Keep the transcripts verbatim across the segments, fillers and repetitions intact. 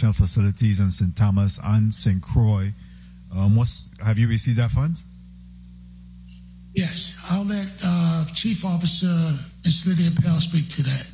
Correctional Facilities in Saint Thomas and Saint Croix. Um, what's, have you received that fund? Yes, I'll let uh, Chief Officer Miz Lydia Pell speak to that.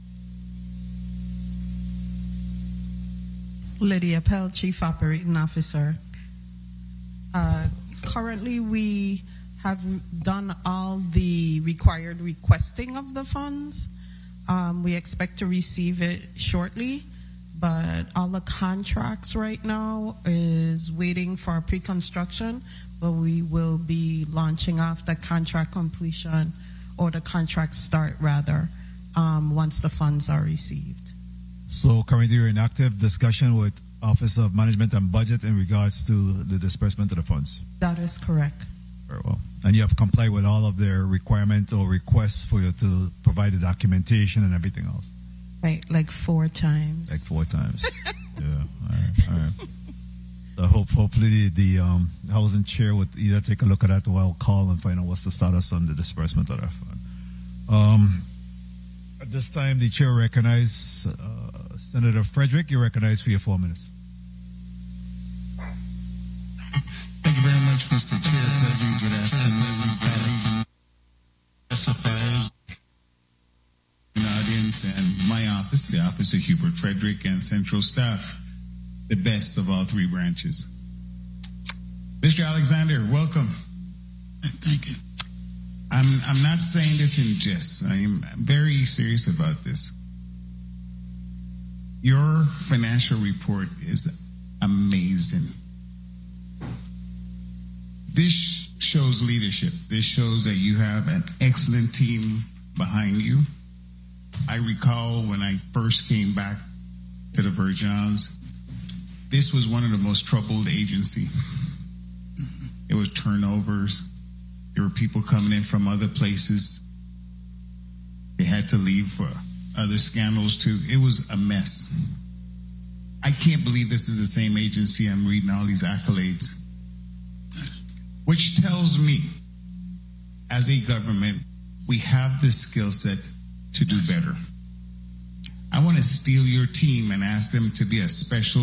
Lydia Pell, Chief Operating Officer. Uh, currently, we have done all the required requesting of the funds. Um, we expect to receive it shortly, but all the contracts right now is waiting for pre-construction, but we will be launching off the contract completion, or the contract start rather, um, once the funds are received. So currently you're in active discussion with Office of Management and Budget in regards to the disbursement of the funds? That is correct. Very well. And you have complied with all of their requirements or requests for you to provide the documentation and everything else? Right, like four times. Like four times. Yeah, all right, all right. So hope, hopefully the, the um, housing chair would either take a look at that or I'll call and find out what's the status on the disbursement of that fund. Um, at this time, the chair recognizes uh, Senator Frederick. You're recognized for your four minutes. Thank you very much, Mister Chair. President, good afternoon, testifiers, audience, and my office, the Office of Hubert Frederick, and Central staff, the best of all three branches. Mister Alexander, welcome. Thank you. I'm I'm not saying this in jest. I am very serious about this. Your financial report is amazing. This shows leadership. This shows that you have an excellent team behind you. I recall when I first came back to the Virgin Islands, this was one of the most troubled agencies. It was turnovers. There were people coming in from other places. They had to leave for other scandals too. It was a mess. I can't believe this is the same agency. I'm reading all these accolades, which tells me, as a government, we have the skill set to do better. I want to steal your team and ask them to be a special,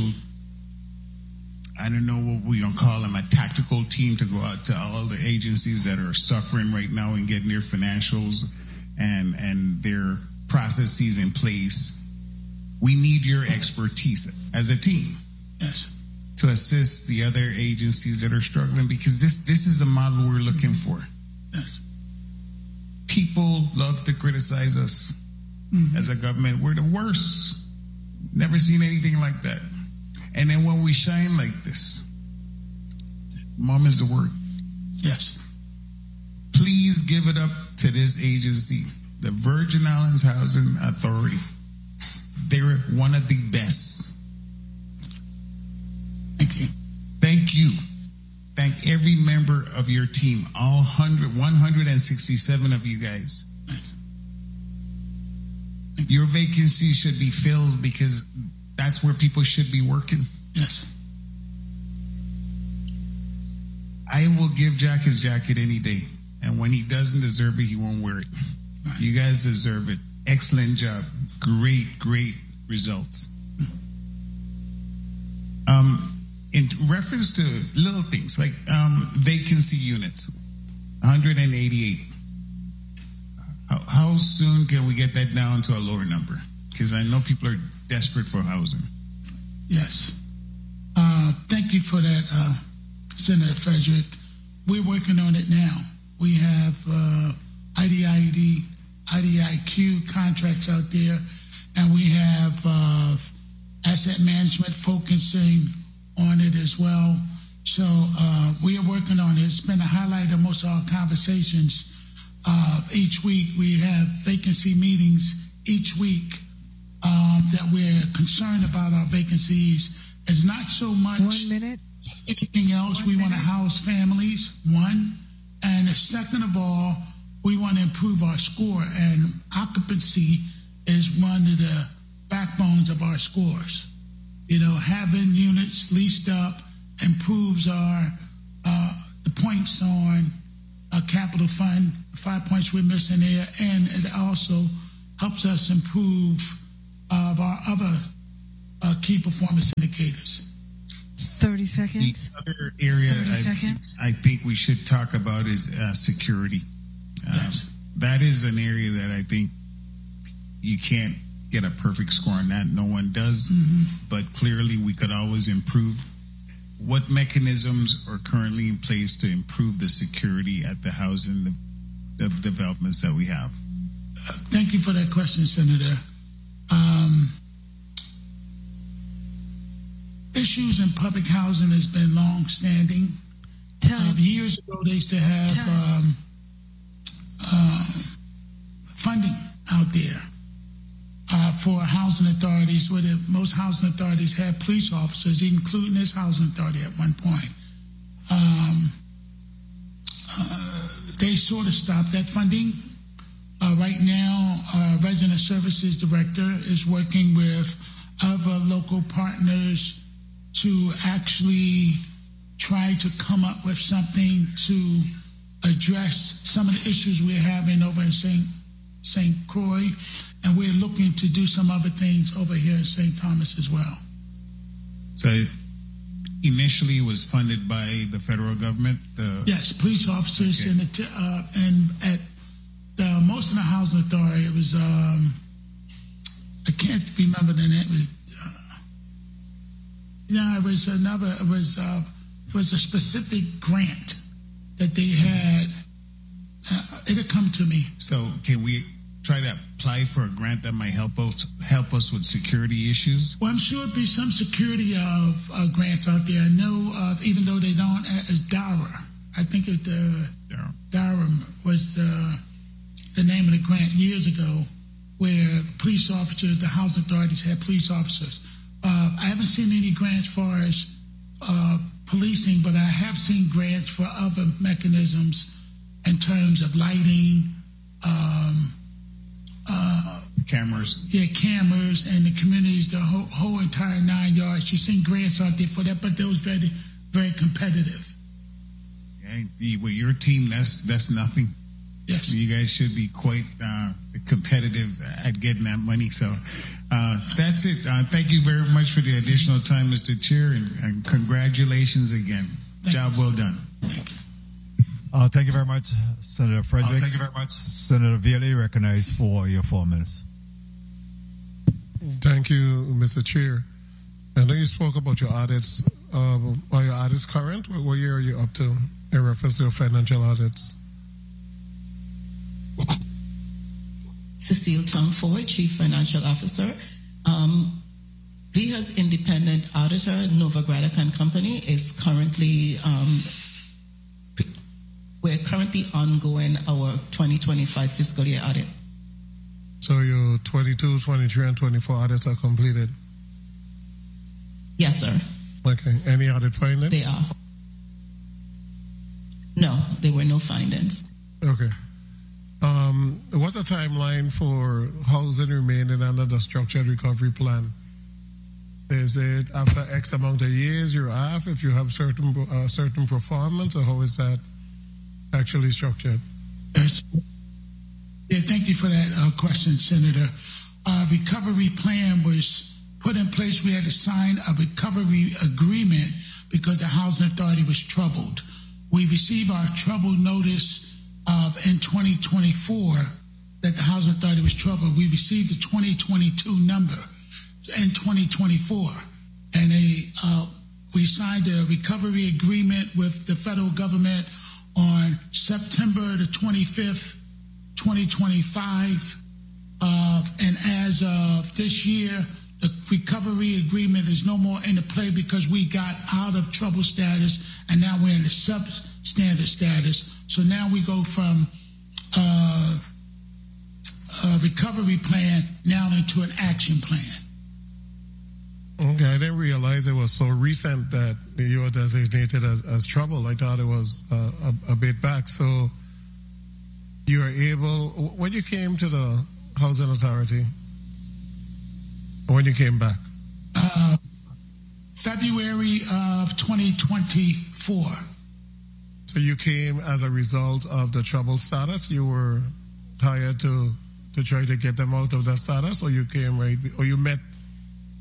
I don't know what we're going to call them, a tactical team to go out to all the agencies that are suffering right now and getting their financials and, and their processes in place. We need your expertise as a team. Yes. To assist the other agencies that are struggling, because this this is the model we're looking for. Yes. People love to criticize us mm-hmm. as a government. We're the worst. Never seen anything like that. And then when we shine like this, mom is the word. Yes. Please give it up to this agency, the Virgin Islands Housing Authority. They're one of the best. Thank you. Thank you. Thank every member of your team, all one hundred, one hundred sixty-seven of you guys. Nice. Your vacancies should be filled because that's where people should be working. Yes. I will give Jack his jacket any day. And when he doesn't deserve it, he won't wear it. Right. You guys deserve it. Excellent job. Great, great results. Um, in reference to little things like um, vacancy units, one hundred eighty-eight. How, how soon can we get that down to a lower number? Because I know people are desperate for housing. Yes. Uh, thank you for that, uh, Senator Frederick. We're working on it now. We have uh, I D I D, I D I Q contracts out there, and we have uh, asset management focusing on it as well. So uh, we are working on it. It's been a highlight of most of our conversations. Uh, each week we have vacancy meetings each week um, that we're concerned about our vacancies. It's not so much one minute. anything else. One we want to minute. house families, one. And second of all, we want to improve our score. And occupancy is one of the backbones of our scores. You know, having units leased up improves our uh, the points on a capital fund, five points we're missing there, and it also helps us improve uh, our other uh, key performance indicators. thirty seconds. The other area thirty I, seconds. I think we should talk about is uh, security. Uh, Yes. That is an area that I think you can't get a perfect score on that. No one does. But clearly we could always improve. What mechanisms are currently in place to improve the security at the housing the, the developments that we have? Uh, thank you for that question, Senator. Um, issues in public housing has been long-standing. Time. Um, years ago, they used to have Time. um, uh, funding out there uh, for housing authorities, where the, most housing authorities had police officers, including this housing authority at one point. Um, uh, they sort of stopped that funding. Uh, right now, our resident services director is working with other local partners to actually try to come up with something to address some of the issues we're having over in Saint Saint Croix, and we're looking to do some other things over here in Saint Thomas as well. So initially it was funded by the federal government? The, Yes, police officers Okay. and the t- uh, and at the, most of the housing authority, it was um, I can't remember the name. It was, uh, no, it was another. It was uh, it was a specific grant that they had. Uh, it'll come to me. So can we try to apply for a grant that might help us help us with security issues? Well, I'm sure there'll be some security of uh, grants out there. I know, uh, even though they don't, as DARA. I think it, uh, Yeah. DARA was the, the name of the grant years ago, where police officers, the housing authorities had police officers. Uh, I haven't seen any grants as far as uh, policing, but I have seen grants for other mechanisms in terms of lighting, um, uh, Cameras. yeah, cameras and the communities, the whole, whole entire nine yards. You've seen grants out there for that, but they was very, very competitive. Yeah, the- with your team, that's that's nothing. Yes. You guys should be quite uh, competitive at getting that money. So uh, that's it. Uh, thank you very much for the additional time, Mister Chair, and, and congratulations again. Thank Job you. well done. Thank you. Uh, thank you very much, Senator Frederick. Uh, thank you very much. Senator Vealie, recognized for your four minutes. Thank you, Mister Chair. I know you spoke about your audits. Uh, are your audits current? What, what year are you up to in reference to your financial audits? Cecile Tomfoy, Chief Financial Officer. Um, V H A's independent auditor, Novogradac and Company, is currently, um, we're currently ongoing our twenty twenty-five fiscal year audit. So your twenty-two, twenty-three, and twenty-four audits are completed? Yes, sir. Okay. Any audit findings? They are. No, there were no findings. Okay. Um, what's the timeline for housing remaining under the structured recovery plan? Is it after X amount of years you're off if you have certain uh, certain performance, or how is that actually structured? Yes. Yeah, thank you for that uh, question, Senator. Uh, recovery plan was put in place. We had to sign a recovery agreement because the housing authority was troubled. We received our trouble notice of in twenty twenty-four that the housing authority was troubled. We received the twenty twenty-two number in twenty twenty-four, and a, uh, we signed a recovery agreement with the federal government on September the twenty-fifth, twenty twenty-five, uh, and as of this year, the recovery agreement is no more into play because we got out of trouble status and now we're in the substandard status. So now we go from uh, a recovery plan now into an action plan. Okay, I didn't realize it was so recent that you were designated as, as trouble. I thought it was uh, a, a bit back. So you were able, when you came to the housing authority, when you came back? Uh, February of twenty twenty-four. So you came as a result of the trouble status? You were hired to to try to get them out of that status, or you came right, or you met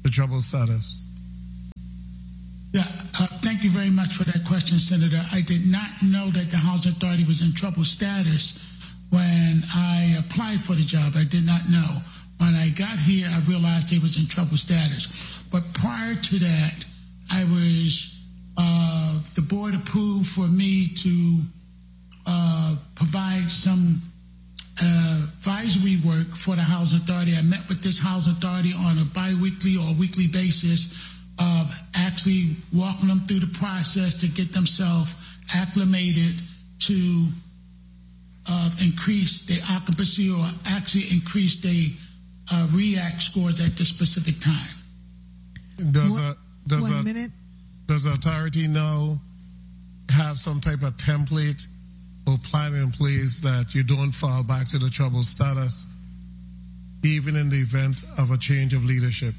the trouble status? Yeah, uh, thank you very much for that question, Senator. I did not know that the Housing Authority was in trouble status when I applied for the job. I did not know. When I got here, I realized it was in trouble status. But prior to that, I was, uh, the board approved for me to uh, provide some uh, advisory work for the Housing Authority. I met with this Housing Authority on a bi-weekly or weekly basis, of actually walking them through the process to get themselves acclimated to uh, increase their occupancy or actually increase their uh, REACT scores at this specific time. Does One- a does One a minute. does the authority now have some type of template or plan in place that you don't fall back to the trouble status, even in the event of a change of leadership?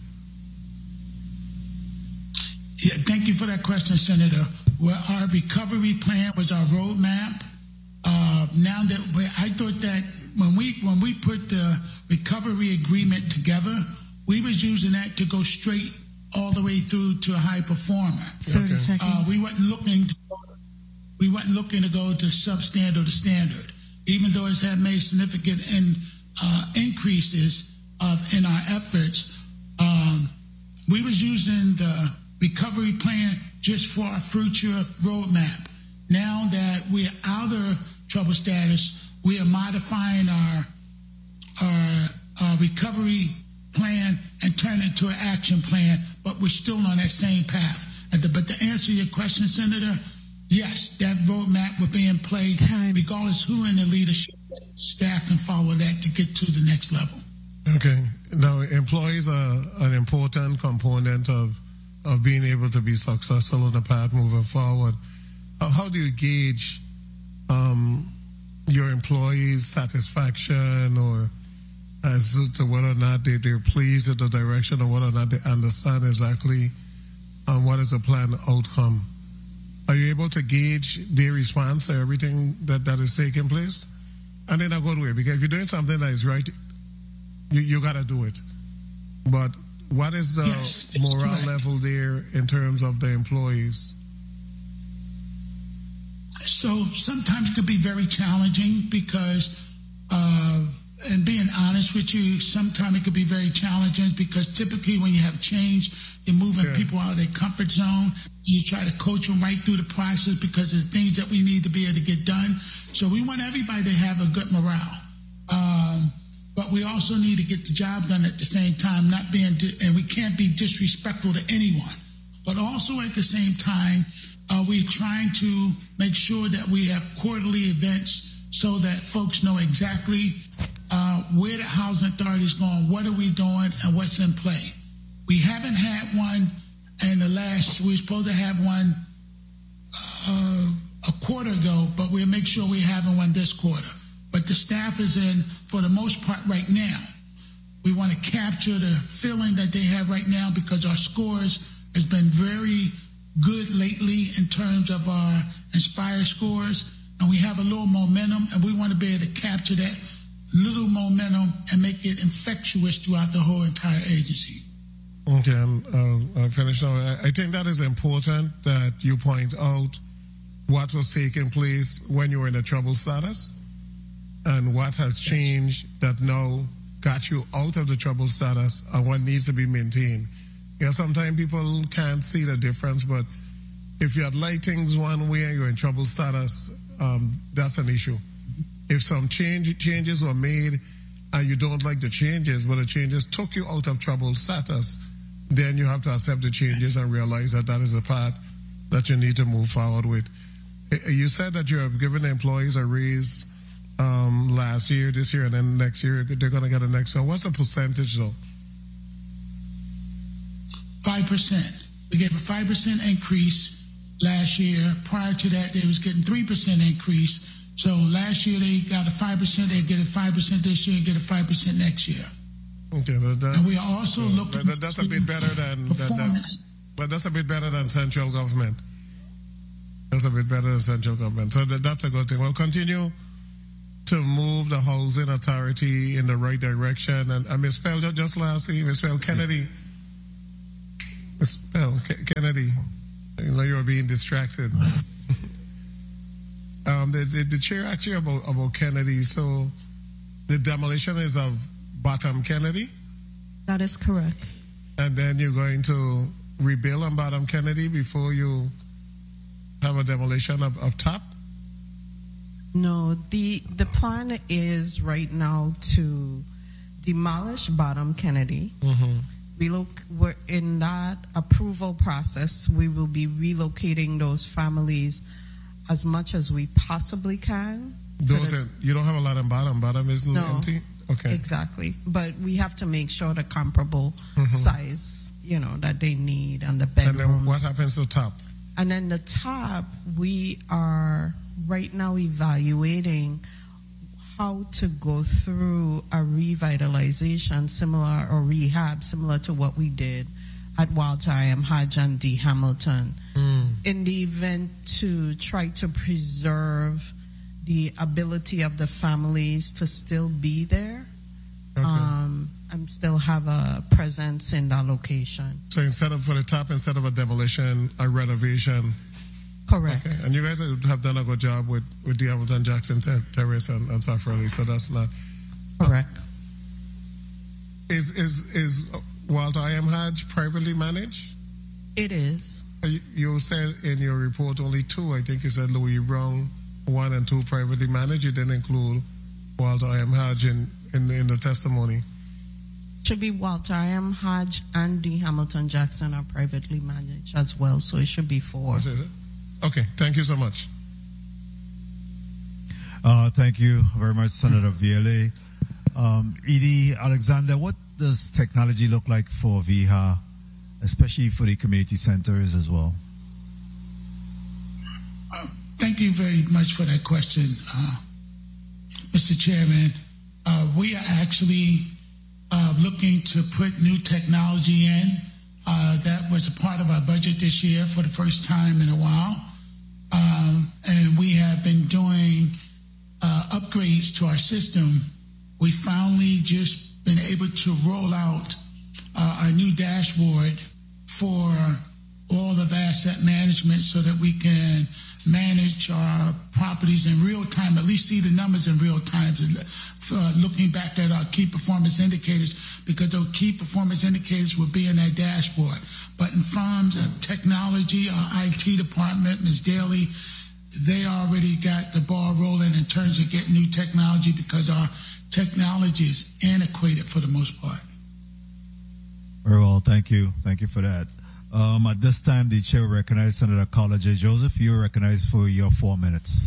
Yeah, thank you for that question, Senator. Well, our recovery plan was our roadmap. Uh, now that we, I thought that when we when we put the recovery agreement together, we was using that to go straight all the way through to a high performer. thirty Okay. seconds. Uh, we weren't looking to go, we weren't looking to go to substandard to standard, even though it's had made significant in, uh, increases of in our efforts. Um, we was using the recovery plan just for our future roadmap. Now that we're out of trouble status, we are modifying our our, our recovery plan and turn it into an action plan, but we're still on that same path. And the, but to answer your question, Senator, yes, that roadmap will be in place Time. regardless who in the leadership. Staff can follow that to get to the next level. Okay. Now, employees are an important component of of being able to be successful on the path moving forward. Uh, how do you gauge um, your employees' satisfaction or as to whether or not they, they're pleased with the direction or whether or not they understand exactly um, what is the planned outcome? Are you able to gauge their response to everything that, that is taking place? And in a good way, because if you're doing something that is right, you, you got to do it. But what is the Yes, that's morale correct. level there in terms of the employees? So sometimes it could be very challenging because, uh, and being honest with you, sometimes it could be very challenging because typically when you have change, you're moving Yeah. people out of their comfort zone. You try to coach them right through the process because there's things that we need to be able to get done. So we want everybody to have a good morale. Um, but we also need to get the job done at the same time, not being, di- and we can't be disrespectful to anyone. But also at the same time, uh, we're trying to make sure that we have quarterly events so that folks know exactly uh, where the housing authority is going, what are we doing, and what's in play. We haven't had one in the last, we were supposed to have one uh, a quarter ago, but we'll make sure we're having one this quarter. But the staff is in, for the most part, right now. We want to capture the feeling that they have right now because our scores has been very good lately in terms of our Inspire scores, and we have a little momentum, and we want to be able to capture that little momentum and make it infectious throughout the whole entire agency. Okay, I'm, uh, I'll finish now. I, I think that is important that you point out what was taking place when you were in a trouble status and what has changed that now got you out of the trouble status and what needs to be maintained. Yeah, sometimes people can't see the difference, but if you had liked things one way and you're in trouble status, um, that's an issue. If some change changes were made and you don't like the changes, but the changes took you out of trouble status, then you have to accept the changes and realize that that is the path that you need to move forward with. You said that you have given the employees a raise um, last year, this year, and then next year they're going to get a next one. What's the percentage, though? Five percent. We gave a five percent increase last year. Prior to that, they was getting three percent increase. So last year they got a five percent. They get a five percent this year and get a five percent next year. Okay, but that's, And we are also yeah, looking that, that's a bit better than, than, than performance. but that's a bit better than central government. That's a bit better than central government. So that, that's a good thing. We'll continue to move the housing authority in the right direction. And uh, Miz Pell, just lastly, Miz Pell Kennedy, Miz Pell, K- Kennedy, you know you're being distracted. um, the, the the chair asked you about about Kennedy. So the demolition is of Bottom Kennedy, That is correct. and then you're going to rebuild on Bottom Kennedy before you have a demolition of, of top. No, the the plan is right now to demolish Bottom Kennedy. Mm-hmm. We look we're in that approval process. We will be relocating those families as much as we possibly can. so Those that- are, you don't have a lot on Bottom. Bottom isn't No. empty. Okay. Exactly, but we have to make sure the comparable Mhm. size, you know, that they need and the And bedrooms. then what happens to top? And then the top, we are right now evaluating how to go through a revitalization similar or rehab similar to what we did at Walter I M Hodge and D. Hamilton Mm. in the event to try to preserve the ability of the families to still be there Okay. um, and still have a presence in that location. So instead of for the top, instead of a demolition, a renovation. Correct. Okay. And you guys have done a good job with, with the Hamilton Jackson ter- Terrace and, and South Raleigh, so that's not. Correct. Is is is Walter I M Hodge privately managed? It is. You, you said in your report only two. I think you said Louis Brown one and two privately managed. You didn't include Walter I M Hodge in, in in the testimony. Should be Walter I M Hodge and D. Hamilton Jackson are privately managed as well, so it should be four. Is it? Okay. Thank you so much. Uh, thank you very much, Senator Viale. Um, Edie Alexander, what does technology look like for V H A, especially for the community centers as well? Uh, thank you very much for that question, uh, Mister Chairman. Uh, we are actually uh, looking to put new technology in. Uh, that was a part of our budget this year for the first time in a while. Um, and we have been doing uh, upgrades to our system. We finally just been able to roll out uh, our new dashboard for all of asset management so that we can manage our properties in real time, at least see the numbers in real time, uh, looking back at our key performance indicators, because those key performance indicators will be in that dashboard. But in terms of technology, our I T department, Miz Daly, they already got the ball rolling in terms of getting new technology because our technology is antiquated for the most part. Very well, thank you. Thank you for that. Um, at this time, the chair will recognize Senator Carla J. Joseph. You are recognized for your four minutes.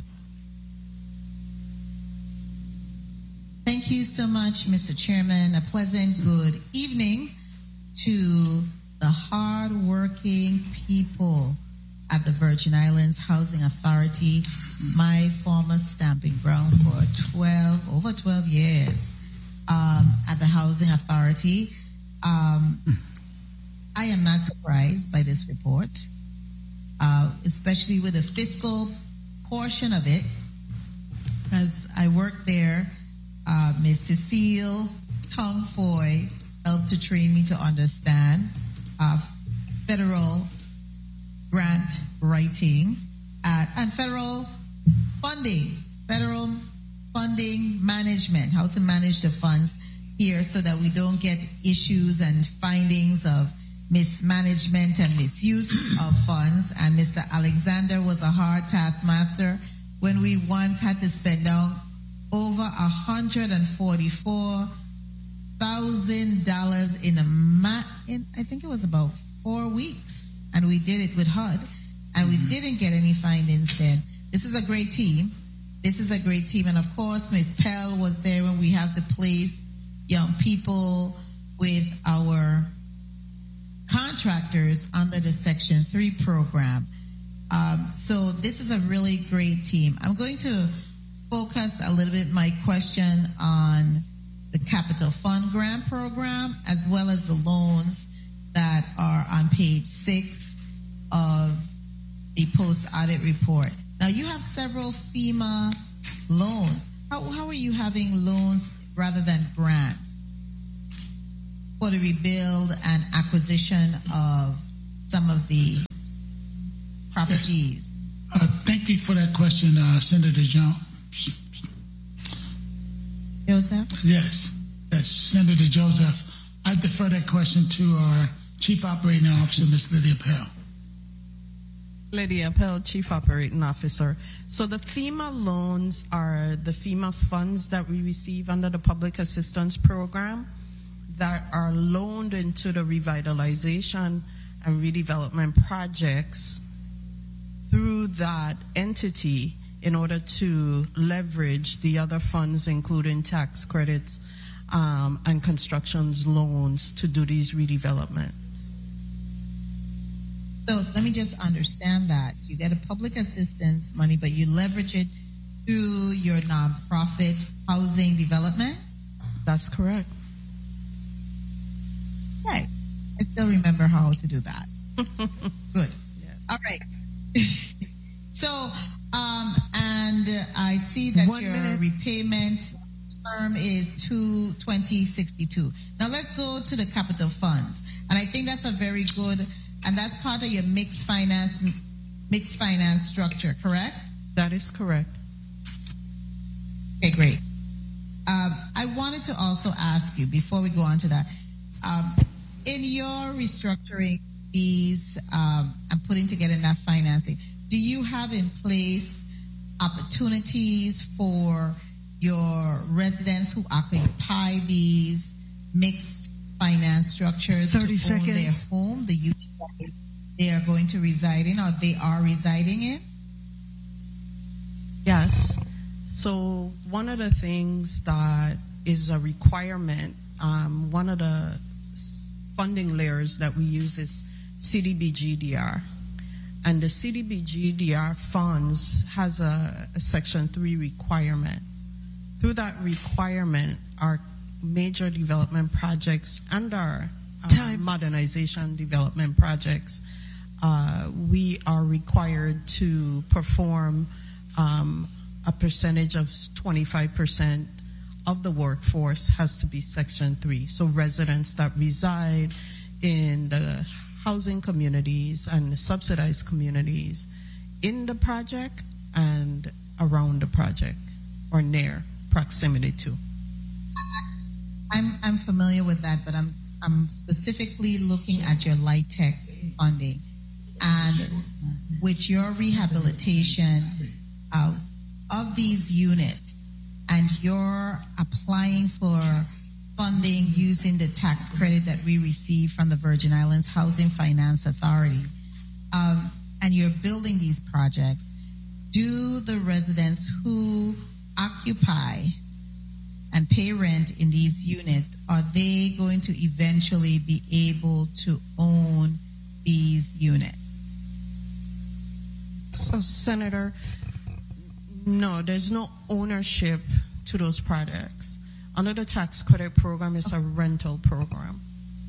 Thank you so much, Mister Chairman. A pleasant good evening to the hard-working people at the Virgin Islands Housing Authority, my former stamping ground for twelve, over twelve years um, at the Housing Authority. Um, I am not surprised by this report, uh, especially with the fiscal portion of it, because I worked there. Uh, Miz Cecile Tong Foy helped to train me to understand uh, federal grant writing at, and federal funding, federal funding management, how to manage the funds here so that we don't get issues and findings of mismanagement and misuse of funds. And Mister Alexander was a hard taskmaster when we once had to spend down over one hundred forty-four thousand dollars in a ma- in, I think it was about four weeks. And we did it with H U D. And we didn't get any findings then. This is a great team. This is a great team. And of course, Miz Pell was there when we have to place young people with our contractors under the Section three program. Um, so this is a really great team. I'm going to focus a little bit my question on the Capital Fund Grant Program as well as the loans that are on page six of the post-audit report. Now, you have several FEMA loans. How, how are you having loans rather than grants for the rebuild and acquisition of some of the properties? Uh, thank you for that question, uh, Senator John. Joseph? Yes, yes, Senator Joseph. I defer that question to our Chief Operating Officer, Miz Lydia Pell. Lydia Pell, Chief Operating Officer. So the FEMA loans are the FEMA funds that we receive under the Public Assistance Program that are loaned into the revitalization and redevelopment projects through that entity in order to leverage the other funds, including tax credits um, and constructions loans, to do these redevelopments. So let me just understand that. You get a public assistance money, but you leverage it through your nonprofit housing development? That's correct. Right. I still remember how to do that. Good. Yes. All right. So, um, and I see that One your minute. repayment term is two twenty sixty-two. Now let's go to the capital funds. And I think that's a very good, and that's part of your mixed finance, mixed finance structure, correct? That is correct. Okay, great. Um, I wanted to also ask you, before we go on to that, um, in your restructuring these um, and putting together enough financing, do you have in place opportunities for your residents who occupy these mixed finance structures to thirty own seconds. their home, the unit that they are going to reside in or they are residing in? Yes. So one of the things that is a requirement, um, one of the s- funding layers that we use is C D B G D R. And the C D B G D R funds has a, a Section three requirement. Through that requirement, our major development projects and our uh, Time. modernization development projects, uh, we are required to perform um, a percentage of twenty-five percent of the workforce has to be Section three. So residents that reside in the housing communities and subsidized communities in the project and around the project or near proximity to. I'm I'm familiar with that, but I'm I'm specifically looking at your light tech funding, and with your rehabilitation uh, of these units, and you're applying for funding using the tax credit that we receive from the Virgin Islands Housing Finance Authority, um, and you're building these projects. Do the residents who occupy and pay rent in these units, are they going to eventually be able to own these units? So, Senator, no, there's no ownership to those projects. Under the tax credit program, it's a rental program.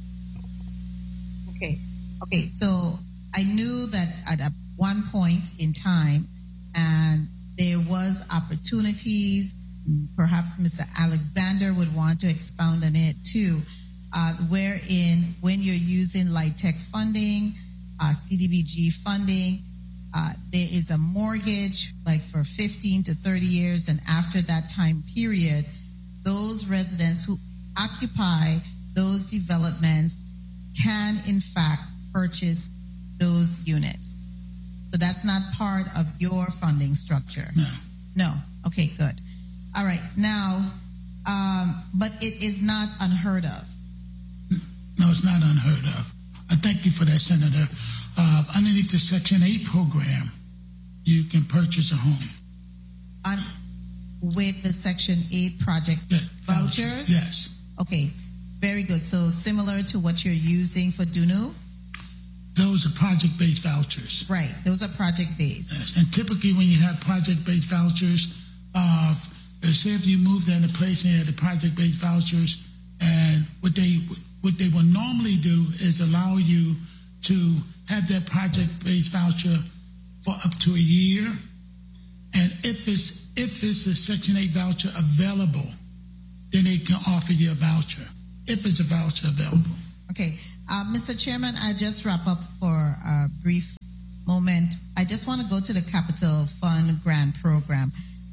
Okay. Okay. So I knew that at a one point in time, and there was opportunities. Perhaps Mister Alexander would want to expound on it too, uh, wherein when you're using light tech funding, uh, C D B G funding, uh, there is a mortgage like for fifteen to thirty years, and after that time period, those residents who occupy those developments can in fact purchase those units. So that's not part of your funding structure. No. No. Okay, good. All right. Now, um, but it is not unheard of. No, it's not unheard of. I thank you for that, Senator. Uh, underneath the Section eight program, you can purchase a home. On, with the Section eight project Yeah, vouchers? Yes. Okay, very good. So similar to what you're using for D U N U? Those are project-based vouchers. Right, those are project-based. Yes. And typically when you have project-based vouchers, uh, say if you move there in a place and you have the project-based vouchers, and what they what they will normally do is allow you to have that project-based voucher for up to a year, and if it's if it's a Section eight voucher available, then they can offer you a voucher if it's a voucher available. Okay, Uh, Mister Chairman, I just wrap up for a brief moment. I just want to go to the Capital Fund Grant Program.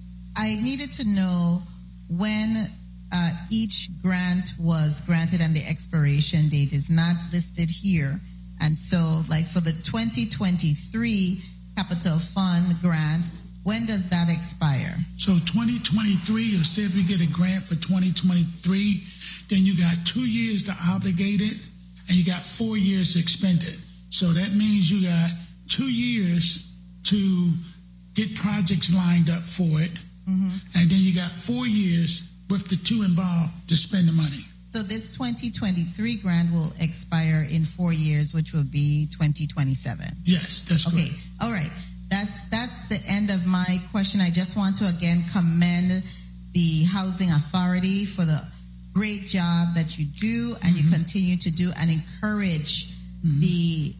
I needed to know when uh, each grant was granted and the expiration date is not listed here. And so, like for the twenty twenty-three Capital Fund Grant, when does that expire? So twenty twenty-three, or say if we get a grant for twenty twenty-three, then you got two years to obligate it, and you got four years to expend it. So that means you got two years to get projects lined up for it, mm-hmm. and then you got four years with the two involved to spend the money. So this twenty twenty-three grant will expire in four years, which will be twenty twenty-seven. Yes, that's okay. correct. All right. That's that's the end of my question. I just want to again commend the Housing Authority for the great job that you do and mm-hmm. you continue to do, and encourage mm-hmm. the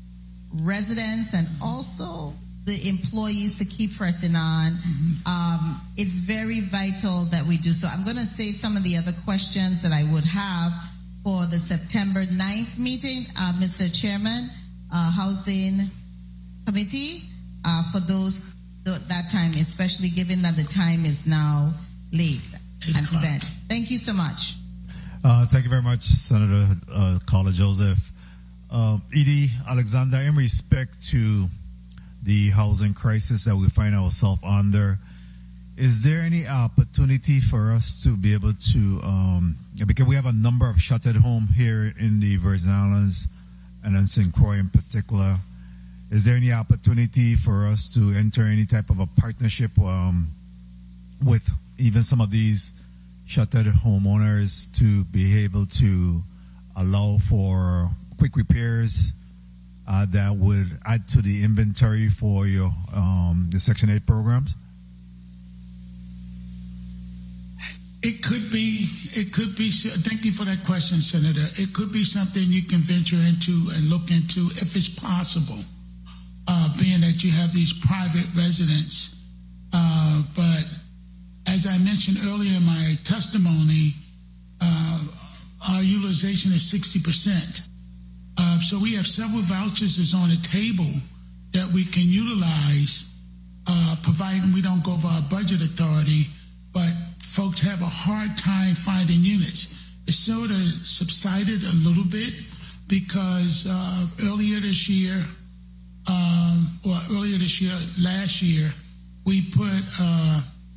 residents and also the employees to keep pressing on. Mm-hmm. Um, it's very vital that we do so. I'm going to save some of the other questions that I would have for the September ninth meeting, uh, Mister Chairman, uh, Housing Committee, uh, for those th- that time, especially given that the time is now late and spent. Thank you so much. Uh, thank you very much, Senator uh, Carla Joseph. Uh, Edie Alexander, in respect to the housing crisis that we find ourselves under, is there any opportunity for us to be able to, um, because we have a number of shuttered homes here in the Virgin Islands and in Saint Croix in particular, is there any opportunity for us to enter any type of a partnership um, with even some of these shuttered homeowners to be able to allow for quick repairs uh, that would add to the inventory for your um, the Section eight programs? It could be, it could be, thank you for that question, Senator. It could be something you can venture into and look into if it's possible, uh, being that you have these private residents. Uh, but as I mentioned earlier in my testimony, uh, our utilization is sixty percent. Uh, so we have several vouchers that's on the table that we can utilize, uh, providing we don't go over our budget authority, but folks have a hard time finding units. It sort of subsided a little bit because uh, earlier this year, um, or earlier this year, last year, we put uh,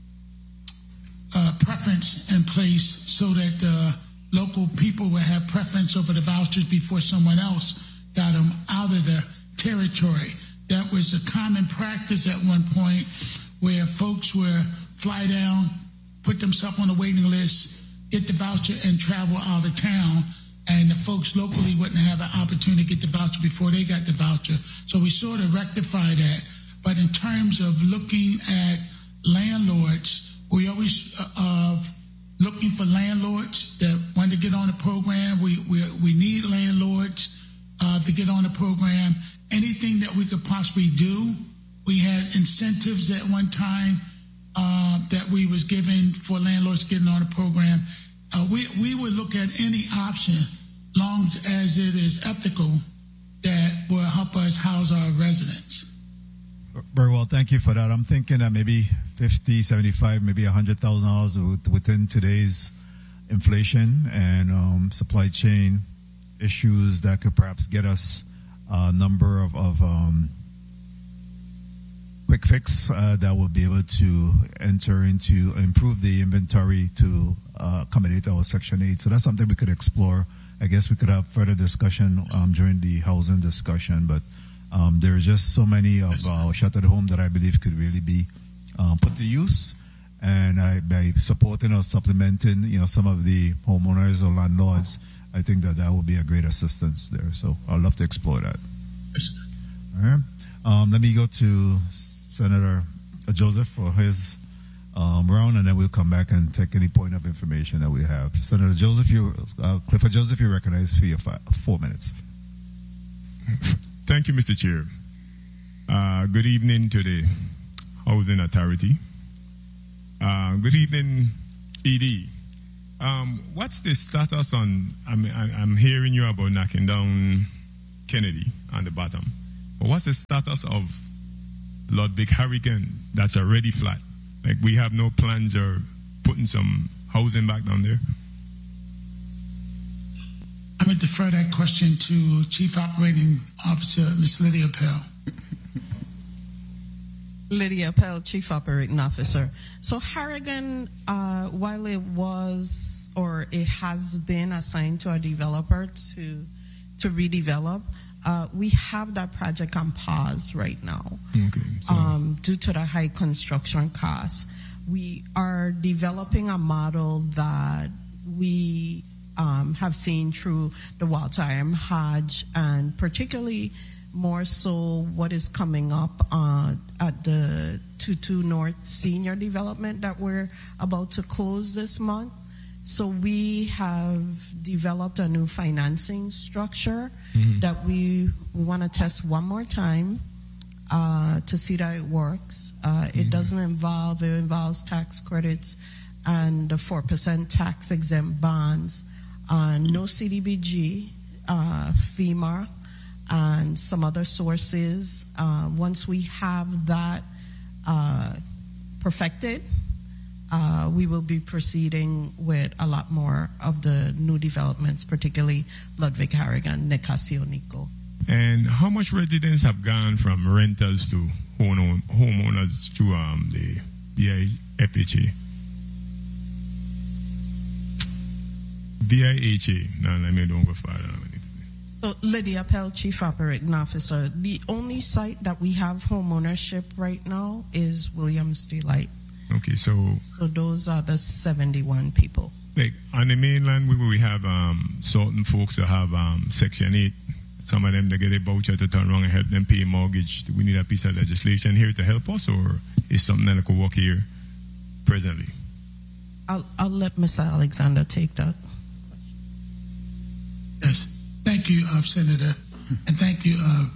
a preference in place so that uh, local people would have preference over the vouchers before someone else got them out of the territory. That was a common practice at one point where folks would fly down, put themselves on the waiting list, get the voucher, and travel out of town, and the folks locally wouldn't have an opportunity to get the voucher before they got the voucher. So we sort of rectified that. But in terms of looking at landlords, we always uh, uh, looking for landlords that want to get on the program. We we, we need landlords uh, to get on the program. Anything that we could possibly do. We had incentives at one time uh, that we was given for landlords getting on the program. Uh, we, we would look at any option, long as it is ethical, that will help us house our residents. Very well, thank you for that. I'm thinking that maybe fifty, seventy-five, maybe one hundred thousand dollars within today's inflation and um, supply chain issues that could perhaps get us a number of, of um, quick fix uh, that will be able to enter into, improve the inventory to uh, accommodate our Section eight. So that's something we could explore. I guess we could have further discussion um, during the housing discussion, but Um, there are just so many of our shuttered homes that I believe could really be uh, put to use, and I, by supporting or supplementing, you know, some of the homeowners or landlords, I think that that would be a great assistance there. So I'd love to explore that. All right. Um, let me go to Senator Joseph for his um, round, and then we'll come back and take any point of information that we have. Senator Joseph, you, uh, Clifford Joseph, you recognize for your five, four minutes. Thank you, Mister Chair. Uh, good evening to the Housing Authority. Uh, good evening, E D. Um, what's the status on? I mean, I, I'm hearing you about knocking down Kennedy on the bottom, but what's the status of Ludwig Harrigan that's already flat? Like, we have no plans or putting some housing back down there. I'm going to defer that question to Chief Operating Officer Miz Lydia Pell. Lydia Pell, Chief Operating Officer. So Harrigan, uh, while it was or it has been assigned to a developer to to redevelop, uh, we have that project on pause right now. Okay. So. Um, due to the high construction costs. We are developing a model that we um, have seen through the Walter M. Hodge, and particularly more so what is coming up uh, at the two two North Senior Development that we're about to close this month. So we have developed a new financing structure mm-hmm. that we, we want to test one more time uh, to see that it works. Uh, mm-hmm. It doesn't involve, it involves tax credits and the four percent tax exempt bonds, uh, no C D B G, uh, FEMA, and some other sources. Uh, once we have that uh, perfected, uh, we will be proceeding with a lot more of the new developments, particularly Ludwig Harrigan, Nicasio Nico. And how much residents have gone from rentals to home homeowners through um, the B I F H A? B I H A. No, let me don't go further. So, Lydia Pell, Chief Operating Officer. The only site that we have home ownership right now is Williams Delight. Okay, so so those are the seventy-one people. Like on the mainland, we we have um, certain folks that have um, Section eight. Some of them they get a voucher to turn around and help them pay a mortgage. Do we need a piece of legislation here to help us, or is something that could work here presently? I'll I'll let Mister Alexander take that. Yes. Thank you, uh, Senator, and thank you, uh,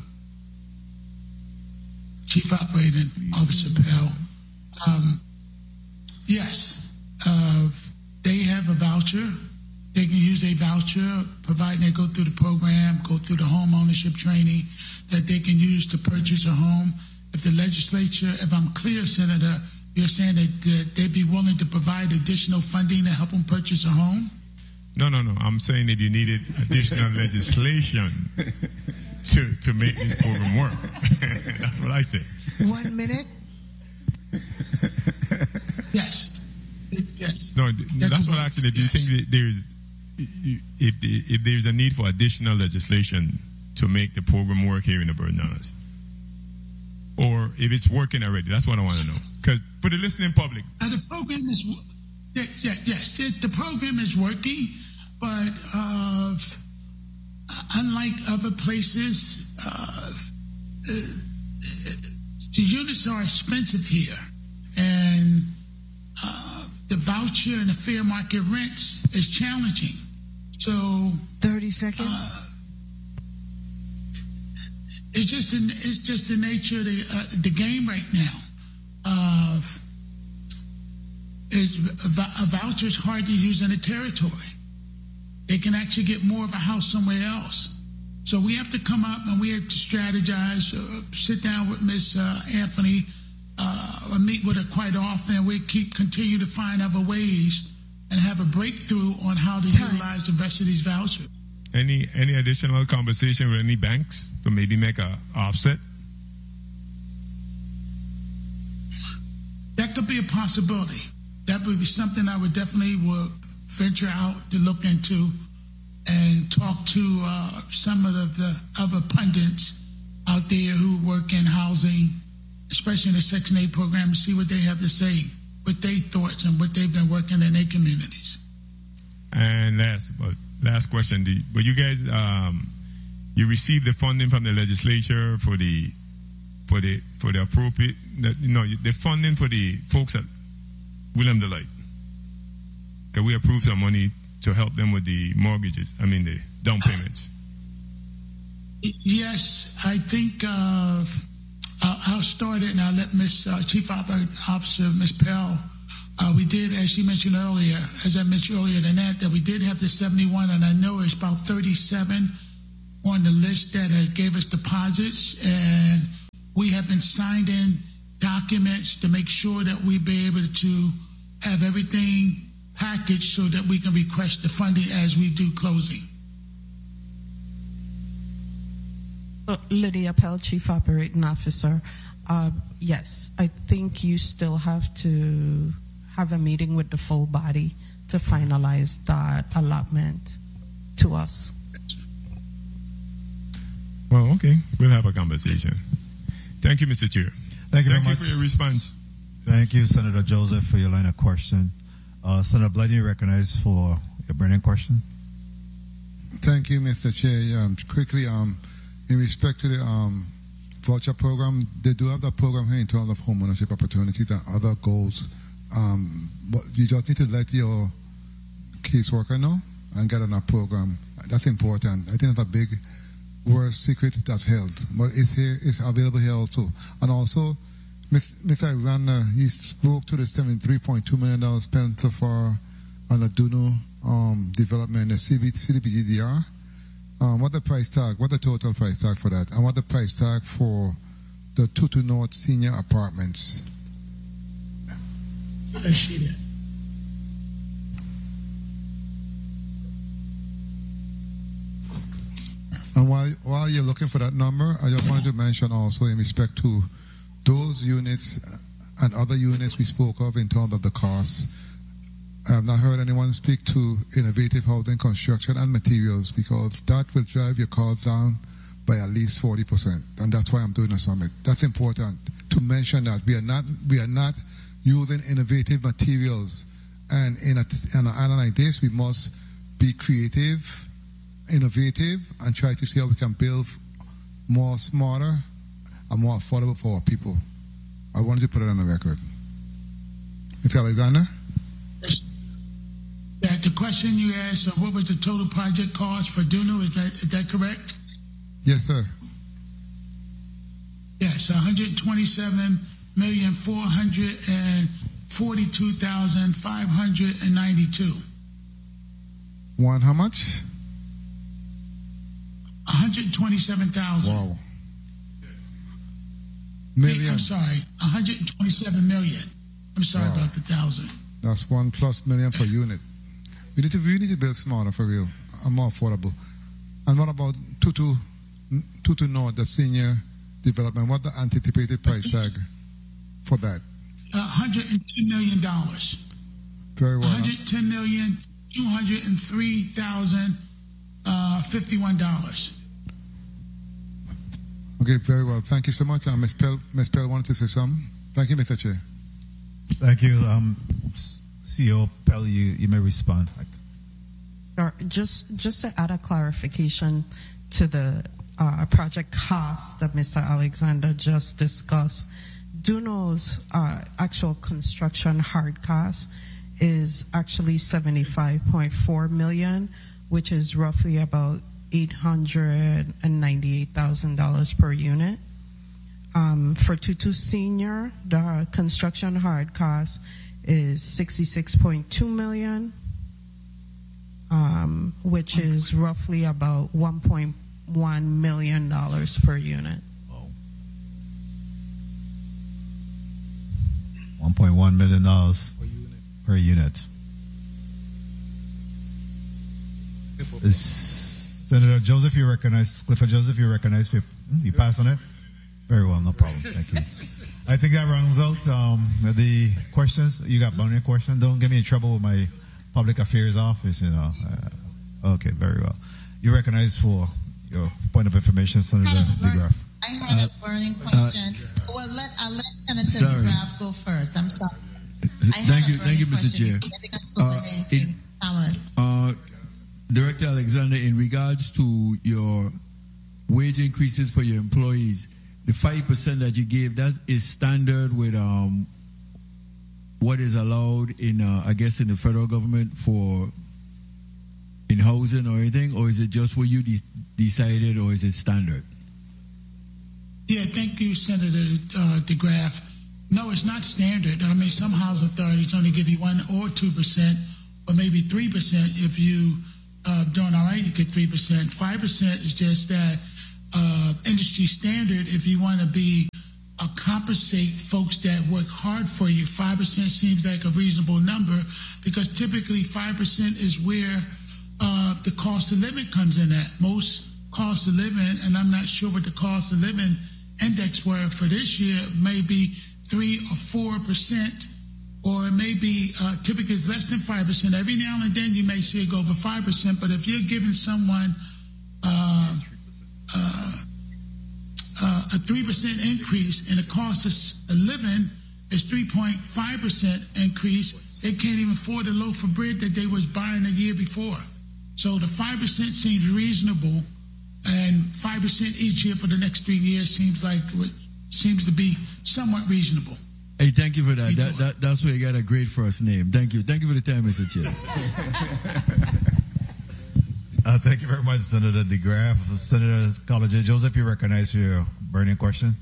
Chief Operating Officer Pell. Um, yes, uh, they have a voucher. They can use their voucher, providing they go through the program, go through the home ownership training that they can use to purchase a home. If the legislature, if I'm clear, Senator, you're saying that uh, they'd be willing to provide additional funding to help them purchase a home? No, no, no. I'm saying that you needed additional legislation to to make this program work. That's what I said. One minute. Yes. Yes. No, that's, that's what actually. Do you yes. think that there's if if there's a need for additional legislation to make the program work here in the Virgin Islands, or if it's working already? That's what I want to know. Because for the listening public, uh, the program is. Yeah, yeah, yes, it, the program is working, but uh, unlike other places, uh, uh, the units are expensive here, and uh, the voucher and the fair market rents is challenging. So, thirty seconds. Uh, it's just an, it's just the nature of the uh, the game right now. Uh, Is a voucher is hard to use in a territory. They can actually get more of a house somewhere else. So we have to come up and we have to strategize, uh, sit down with Miz Uh, Anthony, uh, meet with her quite often, and we keep continue to find other ways and have a breakthrough on how to Time. utilize the rest of these vouchers. Any any additional conversation with any banks to maybe make a offset? That could be a possibility. That would be something I would definitely would venture out to look into and talk to uh, some of the, the other pundits out there who work in housing, especially in the Section eight program, and see what they have to say, what their thoughts and what they've been working in their communities. And last, but last question, do you, but you guys, um, you received the funding from the legislature for the for the for the appropriate, you know, the funding for the folks at William Delight. Can we approve some money to help them with the mortgages? I mean, the down payments. Yes, I think uh, I'll start it and I'll let Miss Uh, Chief Operating Officer Miz Pell Uh, we did, as she mentioned earlier, as I mentioned earlier than that, that we did have the seventy-one, and I know it's about thirty-seven on the list that has gave us deposits, and we have been signed in documents to make sure that we be able to have everything packaged so that we can request the funding as we do closing. Uh, Lydia Pell, Chief Operating Officer. Uh, yes, I think you still have to have a meeting with the full body to finalize that allotment to us. Well, okay. We'll have a conversation. Thank you, Mister Chair. Thank you Thank very you much for your response. Thank you, Senator Joseph, for your line of question. Uh, Senator Blood, you recognized for your burning question. Thank you, Mister Chair. Um, quickly, um, in respect to the um, voucher program, they do have that program here in terms of home ownership opportunities and other goals. Um, but you just need to let your caseworker know and get on that program. That's important. I think that's a big word secret that's held, but it's here. It's available here also, and also. Mister Alexander, he spoke to the seventy-three point two million dollars spent so far on the Duno um, development, the C D B G D R. Um, what the price tag, what the total price tag for that, and what the price tag for the Tutu North senior apartments? I see that. And while, while you're looking for that number, I just wanted to mention also in respect to those units and other units we spoke of in terms of the costs. I have not heard anyone speak to innovative housing construction and materials, because that will drive your costs down by at least forty percent. And that's why I'm doing a summit. That's important to mention that we are not we are not using innovative materials. And in, a, in an island like this, we must be creative, innovative, and try to see how we can build more smarter and more affordable for our people. I wanted to put it on the record. Mister Alexander? That the question you asked of what was the total project cost for Duno, is that is that correct? Yes, sir. Yes, one hundred twenty-seven million four hundred forty-two thousand five hundred ninety-two. One how much? one hundred twenty-seven thousand. Wow. Million. I'm sorry, one hundred twenty-seven million. I'm sorry Wow. about the thousand. That's one plus million per unit. We need to we need to build smarter for real and more affordable. And what about Tutu Tutu North, the senior development? What the anticipated price tag for that? one hundred ten million dollars. Very well. one hundred ten million two hundred three thousand fifty-one dollars. Okay, very well. Thank you so much. And Miz Pell, Miz Pell wanted to say something. Thank you, Mister Chair. Thank you. Um, C E O Pell, you, you may respond. Or just just to add a clarification to the uh, project cost that Mister Alexander just discussed, Duno's uh, actual construction hard cost is actually seventy-five point four million dollars, which is roughly about eight hundred ninety-eight thousand dollars per unit. Um, for Tutu Senior, the construction hard cost is sixty-six point two million dollars, um, which is roughly about one point one million dollars per unit. one point one million dollars per unit. Is Senator Joseph, you recognize, Clifford Joseph, you recognize, you, you pass on it? Very well, no problem. Thank you. I think that rounds out um, the questions. You got one question? Don't get me in trouble with my public affairs office, you know. Uh, okay, very well. You recognize for your point of information, Senator DeGraff. I had a burning question. Uh, well, let, I'll let Senator sorry. DeGraff go first. I'm sorry. Thank you, thank you, Mister Chair. Uh, it, Thomas. Uh, Director Alexander, in regards to your wage increases for your employees, the five percent that you gave, that is standard with um, what is allowed in, uh, I guess, in the federal government for in housing or anything, or is it just what you de- decided, or is it standard? Yeah, thank you, Senator uh, DeGraff. No, it's not standard. I mean, some housing authorities only give you one or two percent, or maybe three percent. If you uh, doing all right, you get three percent. Five percent is just that uh, industry standard. If you want to be uh, compensate folks that work hard for you, five percent seems like a reasonable number, because typically five percent is where uh, the cost of living comes in at. Most cost of living, and I'm not sure what the cost of living index were for this year, maybe three or four percent, or it may be uh, typically it's less than five percent. Every now and then you may see it go over five percent, but if you're giving someone uh, uh, uh, a three percent increase and the cost of living is three point five percent increase, they can't even afford the loaf of bread that they was buying the year before. So the five percent seems reasonable, and five percent each year for the next three years seems like seems to be somewhat reasonable. Hey, thank you for that. That, that. That's where you got a great first name. Thank you. Thank you for the time, Mister Chair. uh, thank you very much, Senator DeGraff. Senator College Joseph, you recognize your burning question?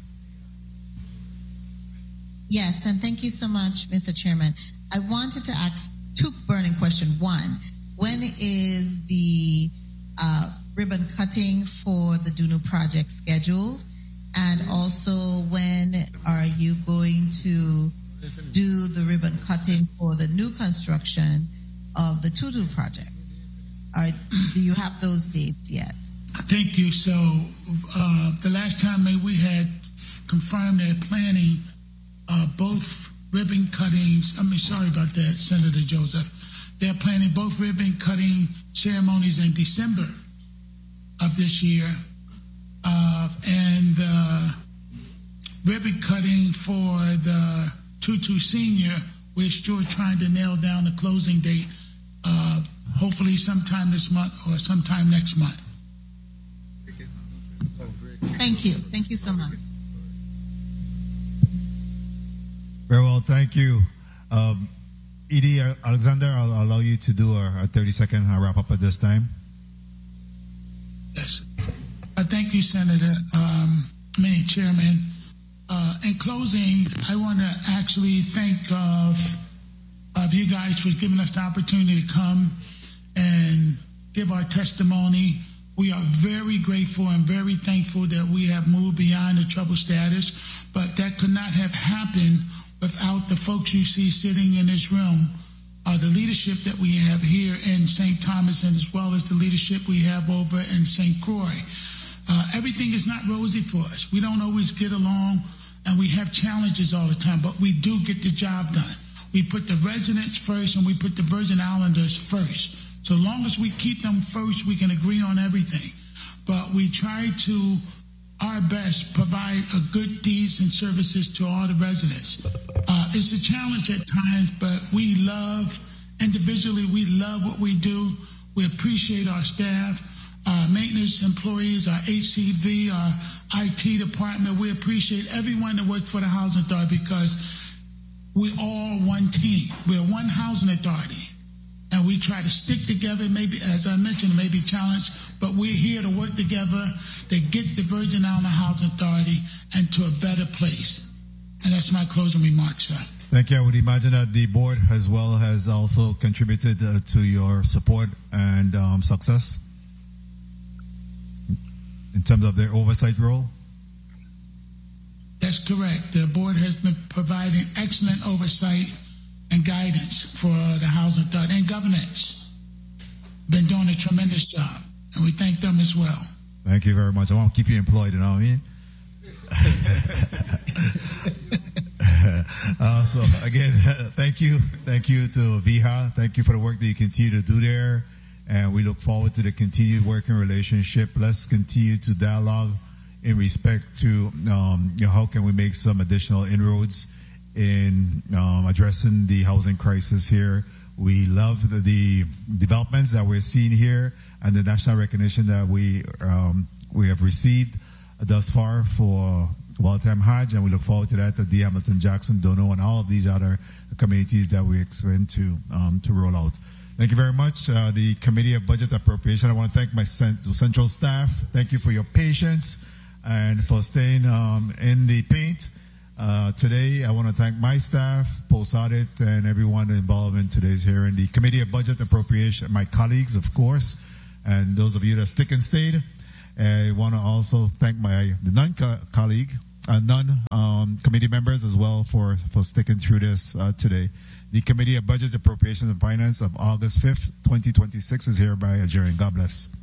Yes, and thank you so much, Mister Chairman. I wanted to ask two burning questions. One, when is the uh, ribbon cutting for the Dunu project scheduled? And also, when are you going to do the ribbon cutting for the new construction of the Tutu project? Are, do you have those dates yet? Thank you. So uh, the last time we had confirmed their planning, uh, both ribbon cuttings, I mean, sorry about that, Senator Joseph. They're planning both ribbon cutting ceremonies in December of this year. Uh, and uh, ribbon cutting for the Tutu Senior, we're still trying to nail down the closing date, uh, hopefully sometime this month or sometime next month. Thank you. Thank you so much. Very well, thank you. Um, Edie, Alexander, I'll, I'll allow you to do a, a thirty second wrap up at this time. Yes. Uh, thank you, Senator, um, I mean, Chairman. Uh, in closing, I want to actually thank of, of you guys for giving us the opportunity to come and give our testimony. We are very grateful and very thankful that we have moved beyond the trouble status, but that could not have happened without the folks you see sitting in this room, uh, the leadership that we have here in Saint Thomas, and as well as the leadership we have over in Saint Croix. Uh, everything is not rosy for us. We don't always get along, and we have challenges all the time, but we do get the job done. We put the residents first, and we put the Virgin Islanders first. So long as we keep them first, we can agree on everything. But we try to, our best, provide a good deeds and services to all the residents. Uh, it's a challenge at times, but we love, individually, we love what we do. We appreciate our staff, our maintenance employees, our H C V, our I T department. We appreciate everyone that works for the Housing Authority, because we're all one team. We're one housing authority. And we try to stick together, maybe, as I mentioned, maybe challenge, but we're here to work together to get the Virgin Island Housing Authority into a better place. And that's my closing remarks, sir. Thank you. I would imagine that the board as well has also contributed uh, to your support and um, success in terms of their oversight role. That's correct. The board has been providing excellent oversight and guidance for the Housing Authority and governance. Been doing a tremendous job, and we thank them as well. Thank you very much. I want to keep you employed, you know what I mean? uh, so again, thank you. Thank you to V H A. Thank you for the work that you continue to do there. And we look forward to the continued working relationship. Let's continue to dialogue in respect to um, you know, how can we make some additional inroads in um, addressing the housing crisis here. We love the, the developments that we're seeing here and the national recognition that we um, we have received thus far for Waltham Hajj, and we look forward to that at the Hamilton Jackson, Dono, and all of these other communities that we expect to um, to roll out. Thank you very much. Uh, the Committee of Budget Appropriation, I want to thank my central staff. Thank you for your patience and for staying um, in the paint. Uh, today, I want to thank my staff, Post Audit, and everyone involved in today's hearing. The Committee of Budget Appropriation, my colleagues, of course, and those of you that stick and stayed. I want to also thank my the non-colleague, uh, non-committee um, members as well for, for sticking through this uh, today. The Committee of Budget Appropriations and Finance of August fifth, twenty twenty-six is hereby adjourned. God bless.